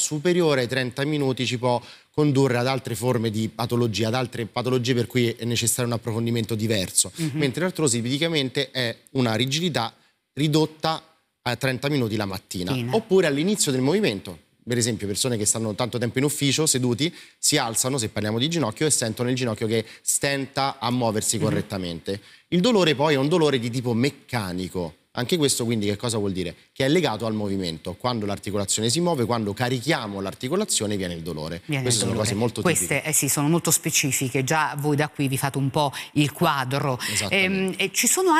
superiore ai 30 minuti ci può condurre ad altre forme di patologia, ad altre patologie per cui è necessario un approfondimento diverso, mentre l'artrosi tipicamente è una rigidità ridotta a 30 minuti la mattina, oppure all'inizio del movimento. Per esempio persone che stanno tanto tempo in ufficio seduti si alzano, se parliamo di ginocchio, e sentono il ginocchio che stenta a muoversi correttamente. Il dolore poi è un dolore di tipo meccanico. Anche questo quindi che cosa vuol dire? Che è legato al movimento. Quando l'articolazione si muove, quando carichiamo l'articolazione viene il dolore. Queste sono cose molto tipiche. Queste sì, sono molto specifiche, già voi da qui vi fate un po' il quadro. C'è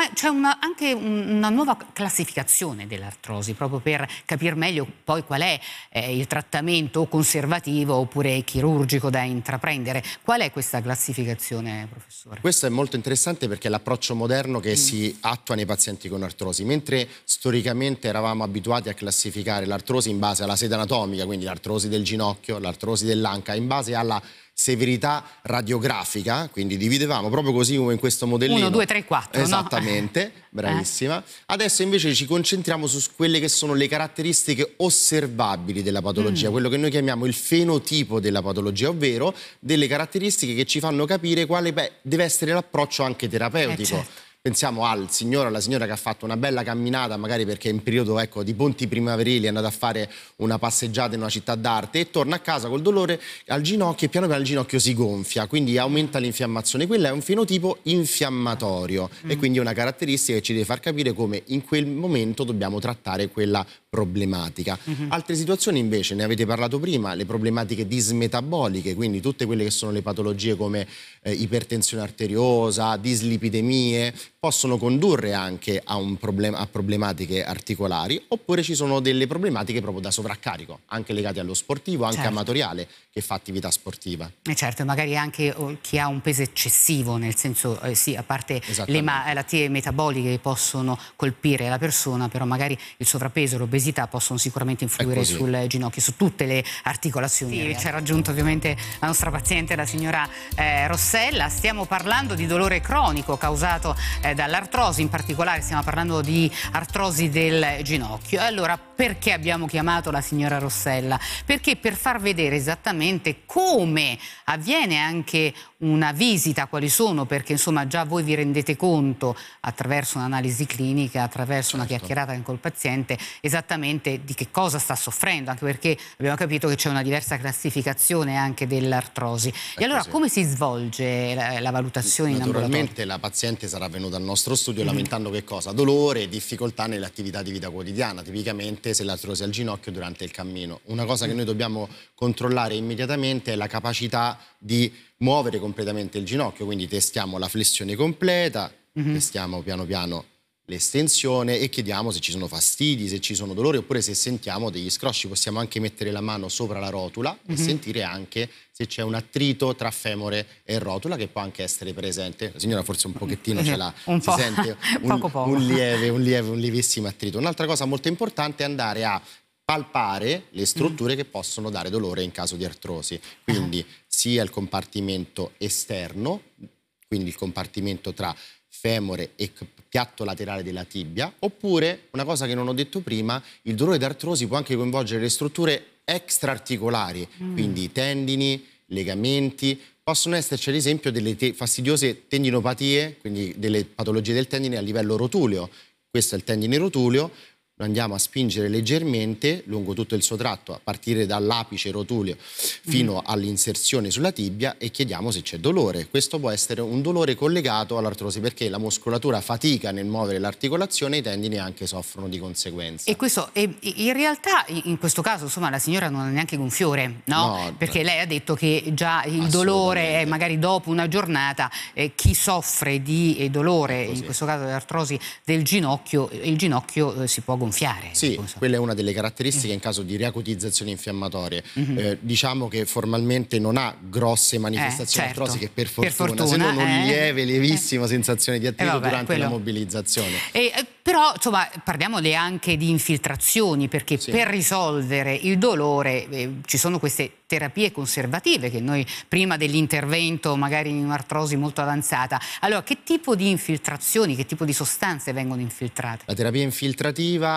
anche una nuova classificazione dell'artrosi, proprio per capire meglio poi qual è il trattamento conservativo oppure chirurgico da intraprendere. Qual è questa classificazione, professore? Questo è molto interessante perché è l'approccio moderno che si attua nei pazienti con artrosi. Mentre storicamente eravamo abituati a classificare l'artrosi in base alla sede anatomica, quindi l'artrosi del ginocchio, l'artrosi dell'anca, in base alla severità radiografica, quindi dividevamo proprio così come in questo modellino. 1, 2, 3, 4. Esattamente, no? Bravissima. Adesso invece ci concentriamo su quelle che sono le caratteristiche osservabili della patologia, quello che noi chiamiamo il fenotipo della patologia, ovvero delle caratteristiche che ci fanno capire quale deve essere l'approccio anche terapeutico. Certo. Pensiamo al signore, alla signora che ha fatto una bella camminata, magari perché in periodo di ponti primaverili è andata a fare una passeggiata in una città d'arte e torna a casa col dolore al ginocchio e piano piano il ginocchio si gonfia, quindi aumenta l'infiammazione. Quello è un fenotipo infiammatorio e quindi è una caratteristica che ci deve far capire come in quel momento dobbiamo trattare quella problematica. Altre situazioni invece, ne avete parlato prima, le problematiche dismetaboliche, quindi tutte quelle che sono le patologie come ipertensione arteriosa, dislipidemie, possono condurre anche a problematiche articolari, oppure ci sono delle problematiche proprio da sovraccarico, anche legate allo sportivo, anche amatoriale, che fa attività sportiva. Certo, magari anche chi ha un peso eccessivo, nel senso, sì, a parte le malattie metaboliche che possono colpire la persona, però magari il sovrappeso e l'obesità possono sicuramente influire sul ginocchio, su tutte le articolazioni. Ci ha raggiunto ovviamente la nostra paziente, la signora Rossella. Stiamo parlando di dolore cronico causato dall'artrosi, in particolare stiamo parlando di artrosi del ginocchio. Allora, perché abbiamo chiamato la signora Rossella? Perché per far vedere esattamente come avviene anche una visita, quali sono, perché insomma già voi vi rendete conto attraverso un'analisi clinica, attraverso una chiacchierata con il paziente, esattamente di che cosa sta soffrendo, anche perché abbiamo capito che c'è una diversa classificazione anche dell'artrosi. E allora come si svolge la valutazione in ambulatorio? Naturalmente la paziente sarà venuta al nostro studio lamentando che cosa? Dolore e difficoltà nelle attività di vita quotidiana, tipicamente se l'artrosi al ginocchio durante il cammino. Una cosa che noi dobbiamo controllare immediatamente è la capacità di muovere completamente il ginocchio, quindi testiamo la flessione completa, testiamo piano piano l'estensione e chiediamo se ci sono fastidi, se ci sono dolori oppure se sentiamo degli scrosci. Possiamo anche mettere la mano sopra la rotula e sentire anche se c'è un attrito tra femore e rotula che può anche essere presente. La signora forse un pochettino ce l'ha, si sente un lievissimo attrito. Un'altra cosa molto importante è andare a palpare le strutture che possono dare dolore in caso di artrosi, quindi sia il compartimento esterno, quindi il compartimento tra femore e piatto laterale della tibia, oppure, una cosa che non ho detto prima, il dolore d'artrosi può anche coinvolgere le strutture extraarticolari, quindi tendini, legamenti. Possono esserci ad esempio delle fastidiose tendinopatie, quindi delle patologie del tendine a livello rotuleo. Questo è il tendine rotuleo. Lo andiamo a spingere leggermente lungo tutto il suo tratto, a partire dall'apice rotuleo fino all'inserzione sulla tibia e chiediamo se c'è dolore. Questo può essere un dolore collegato all'artrosi perché la muscolatura fatica nel muovere l'articolazione e i tendini anche soffrono di conseguenza. E questo, in realtà in questo caso insomma la signora non ha neanche gonfiore, no? Perché lei ha detto che già il dolore è magari dopo una giornata, chi soffre di dolore, in questo caso dell'artrosi del ginocchio, il ginocchio si può gonfiare. Sì, quella è una delle caratteristiche in caso di riacutizzazioni infiammatorie. Diciamo che formalmente non ha grosse manifestazioni artrosi, che per fortuna, se non un lievissima sensazione di attrito durante la mobilizzazione. Però insomma parliamo anche di infiltrazioni, perché per risolvere il dolore ci sono queste terapie conservative che noi prima dell'intervento magari in un'artrosi molto avanzata. Allora che tipo di infiltrazioni, che tipo di sostanze vengono infiltrate? La terapia infiltrativa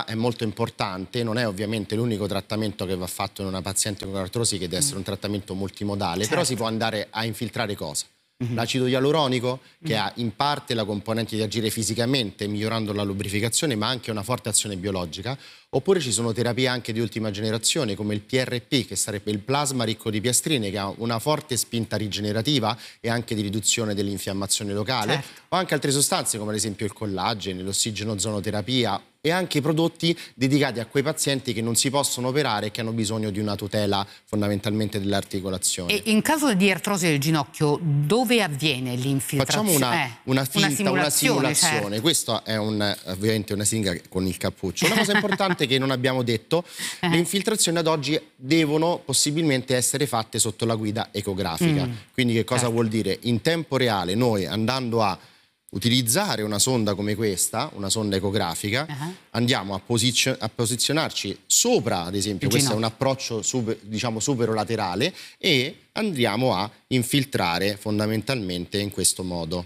l'onda è molto importante, non è ovviamente l'unico trattamento che va fatto in una paziente con artrosi, che deve essere un trattamento multimodale, però si può andare a infiltrare cosa? L'acido ialuronico, che ha in parte la componente di agire fisicamente migliorando la lubrificazione, ma anche una forte azione biologica. Oppure ci sono terapie anche di ultima generazione come il PRP, che sarebbe il plasma ricco di piastrine, che ha una forte spinta rigenerativa e anche di riduzione dell'infiammazione locale, o anche altre sostanze come ad esempio il collagene, l'ossigenozonoterapia e anche prodotti dedicati a quei pazienti che non si possono operare e che hanno bisogno di una tutela fondamentalmente dell'articolazione. E in caso di artrosi del ginocchio, dove avviene l'infiltrazione? Facciamo una simulazione. Certo. Questa è ovviamente una siringa con il cappuccio. Una cosa importante che non abbiamo detto, le infiltrazioni ad oggi devono possibilmente essere fatte sotto la guida ecografica. Quindi che cosa vuol dire? In tempo reale noi, andando a utilizzare una sonda come questa, una sonda ecografica, andiamo a posizionarci sopra, ad esempio, questo è un approccio superolaterale, e andiamo a infiltrare fondamentalmente in questo modo.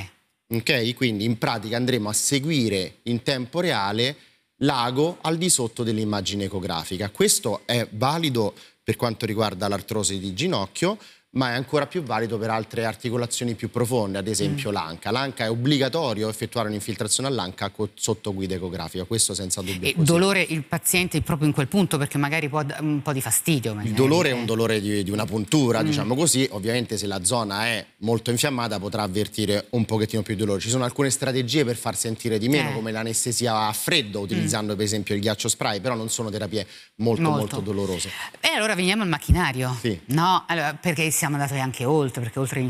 Ok? Quindi in pratica andremo a seguire in tempo reale l'ago al di sotto dell'immagine ecografica. Questo è valido per quanto riguarda l'artrosi di ginocchio, ma è ancora più valido per altre articolazioni più profonde, ad esempio l'anca. L'anca è obbligatorio effettuare un'infiltrazione all'anca sotto guida ecografica, questo senza dubbio. E dolore il paziente proprio in quel punto, perché magari può dare un po' di fastidio. Il dolore è un dolore di una puntura, diciamo così. Ovviamente se la zona è molto infiammata potrà avvertire un pochettino più di dolore. Ci sono alcune strategie per far sentire di meno, come l'anestesia a freddo, utilizzando per esempio il ghiaccio spray, però non sono terapie molto dolorose. E allora veniamo al macchinario. No? Allora, perché siamo andati anche oltre, perché oltre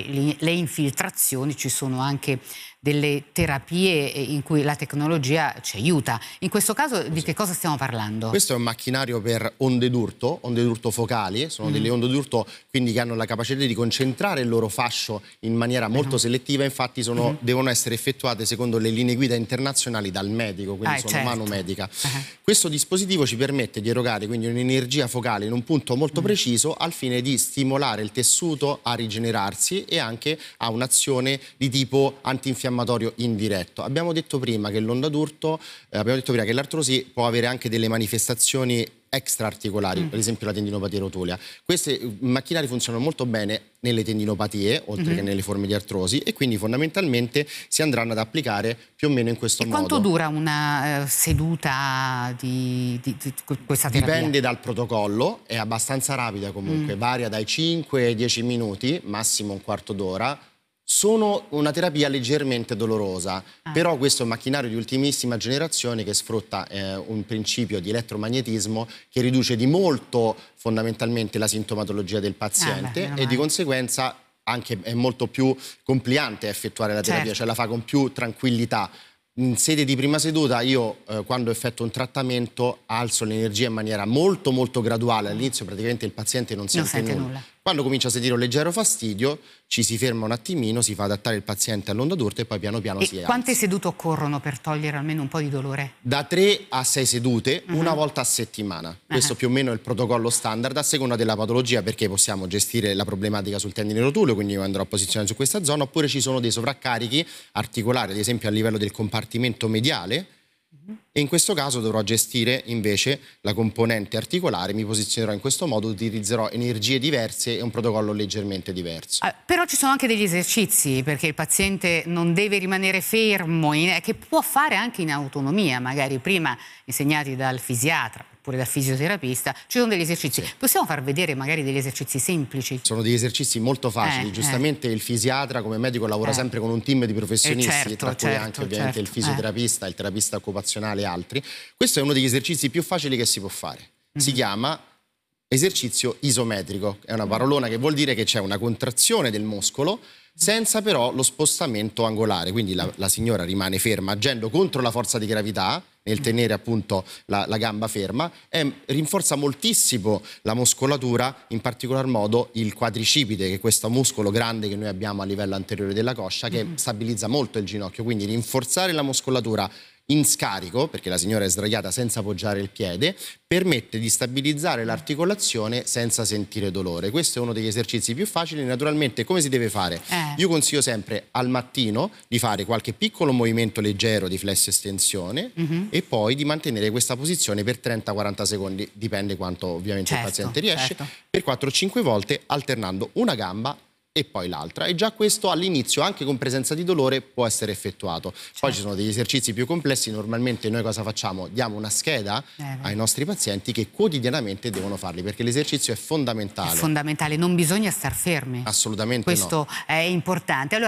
le infiltrazioni ci sono anche delle terapie in cui la tecnologia ci aiuta. In questo caso di che cosa stiamo parlando? Questo è un macchinario per onde d'urto focali, sono delle onde d'urto quindi che hanno la capacità di concentrare il loro fascio in maniera molto selettiva, infatti devono essere effettuate secondo le linee guida internazionali dal medico, quindi sono mano medica. Questo dispositivo ci permette di erogare quindi un'energia focale in un punto molto preciso al fine di stimolare il tessuto a rigenerarsi e anche a un'azione di tipo antinfiammatorio indiretto. Abbiamo detto prima che l'onda d'urto, che l'artrosi può avere anche delle manifestazioni extraarticolari, per esempio la tendinopatia rotulea. Questi macchinari funzionano molto bene nelle tendinopatie, oltre che nelle forme di artrosi, e quindi fondamentalmente si andranno ad applicare più o meno in questo modo. Quanto dura una seduta di questa terapia? Dipende dal protocollo, è abbastanza rapida comunque, varia dai 5 ai 10 minuti, massimo un quarto d'ora. Sono una terapia leggermente dolorosa, però questo è un macchinario di ultimissima generazione che sfrutta un principio di elettromagnetismo che riduce di molto fondamentalmente la sintomatologia del paziente e di conseguenza anche è molto più compliante effettuare la terapia, cioè la fa con più tranquillità. In sede di prima seduta io quando effettuo un trattamento alzo l'energia in maniera molto graduale, all'inizio praticamente il paziente non sente nulla. Quando comincia a sentire un leggero fastidio ci si ferma un attimino, si fa adattare il paziente all'onda d'urto e poi piano piano si alza. Quante sedute occorrono per togliere almeno un po' di dolore? Da 3 a 6 sedute, una volta a settimana. Questo più o meno è il protocollo standard a seconda della patologia, perché possiamo gestire la problematica sul tendine rotuleo, quindi io andrò a posizionare su questa zona, oppure ci sono dei sovraccarichi articolari, ad esempio a livello del compartimento mediale, e in questo caso dovrò gestire invece la componente articolare, mi posizionerò in questo modo, utilizzerò energie diverse e un protocollo leggermente diverso. Però ci sono anche degli esercizi, perché il paziente non deve rimanere fermo, che può fare anche in autonomia, magari prima insegnati dal fisiatra oppure dal fisioterapista. Ci sono degli esercizi. Possiamo far vedere magari degli esercizi semplici? Sono degli esercizi molto facili. Giustamente il fisiatra come medico lavora sempre con un team di professionisti, tra cui anche ovviamente il fisioterapista, il terapista occupazionale e altri. Questo è uno degli esercizi più facili che si può fare. Si chiama esercizio isometrico. È una parolona che vuol dire che c'è una contrazione del muscolo senza però lo spostamento angolare, quindi la signora rimane ferma agendo contro la forza di gravità nel tenere appunto la gamba ferma e rinforza moltissimo la muscolatura, in particolar modo il quadricipite, che è questo muscolo grande che noi abbiamo a livello anteriore della coscia che stabilizza molto il ginocchio, quindi rinforzare la muscolatura in scarico, perché la signora è sdraiata senza appoggiare il piede, permette di stabilizzare l'articolazione senza sentire dolore. Questo è uno degli esercizi più facili. Naturalmente come si deve fare? Io consiglio sempre al mattino di fare qualche piccolo movimento leggero di flesso-estensione e poi di mantenere questa posizione per 30-40 secondi, dipende quanto ovviamente il paziente riesce, per 4-5 volte alternando una gamba e poi l'altra, e già questo all'inizio anche con presenza di dolore può essere effettuato. Poi ci sono degli esercizi più complessi. Normalmente noi cosa facciamo? Diamo una scheda ai nostri pazienti che quotidianamente devono farli, perché l'esercizio è fondamentale. È fondamentale, non bisogna star fermi. Assolutamente questo no. Questo è importante. Allora,